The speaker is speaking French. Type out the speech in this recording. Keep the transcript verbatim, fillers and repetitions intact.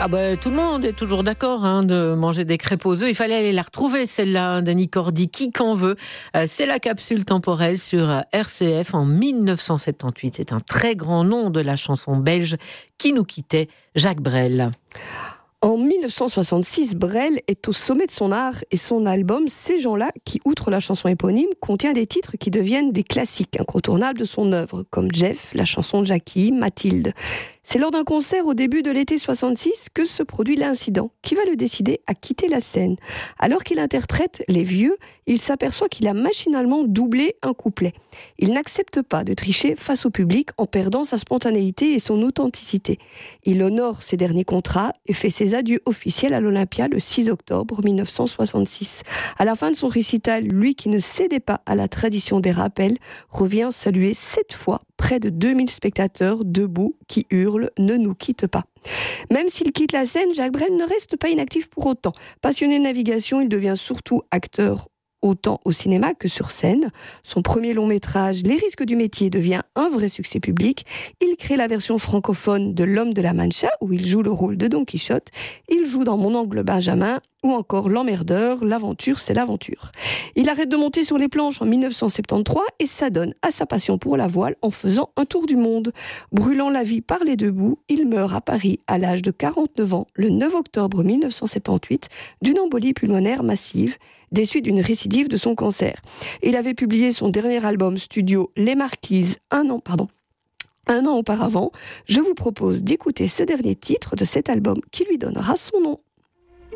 Ah bah, tout le monde est toujours d'accord hein, de manger des crêpes aux œufs. Il fallait aller la retrouver, celle-là, d'Annie Cordy, qui qu'en veut. Euh, c'est la capsule temporelle sur R C F en dix-neuf cent soixante-dix-huit. C'est un très grand nom de la chanson belge qui nous quittait, Jacques Brel. En dix-neuf cent soixante-six, Brel est au sommet de son art et son album Ces gens-là, qui, outre la chanson éponyme, contient des titres qui deviennent des classiques incontournables de son œuvre, comme Jeff, la chanson de Jackie, Mathilde. C'est lors d'un concert au début de l'été soixante-six que se produit l'incident qui va le décider à quitter la scène. Alors qu'il interprète Les Vieux, il s'aperçoit qu'il a machinalement doublé un couplet. Il n'accepte pas de tricher face au public en perdant sa spontanéité et son authenticité. Il honore ses derniers contrats et fait ses adieux officiels à l'Olympia le six octobre dix-neuf cent soixante-six. À la fin de son récital, lui qui ne cédait pas à la tradition des rappels, revient saluer sept fois près de deux mille spectateurs debout qui hurlent « Ne nous quitte pas ». Même s'il quitte la scène, Jacques Brel ne reste pas inactif pour autant. Passionné de navigation, il devient surtout acteur autant au cinéma que sur scène. Son premier long métrage, Les risques du métier, devient un vrai succès public. Il crée la version francophone de L'homme de la Mancha, où il joue le rôle de Don Quichotte. Il joue dans Mon oncle Benjamin, ou encore L'emmerdeur, l'aventure c'est l'aventure. Il arrête de monter sur les planches en dix-neuf cent soixante-treize et s'adonne à sa passion pour la voile en faisant un tour du monde. Brûlant la vie par les deux bouts, il meurt à Paris à l'âge de quarante-neuf ans, le neuf octobre dix-neuf cent soixante-dix-huit, d'une embolie pulmonaire massive, déçu d'une récidive de son cancer. Il avait publié son dernier album studio Les Marquises un an, pardon, un an auparavant. Je vous propose d'écouter ce dernier titre de cet album qui lui donnera son nom.